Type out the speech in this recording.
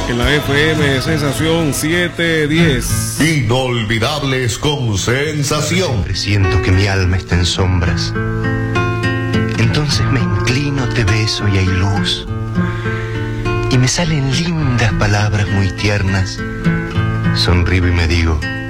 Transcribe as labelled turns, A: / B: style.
A: En la FM Sensación 710.
B: Inolvidables con Sensación.
C: Presiento que mi alma está en sombras. Entonces me inclino, te beso y hay luz. Y me salen lindas palabras muy tiernas. Sonrío y me digo: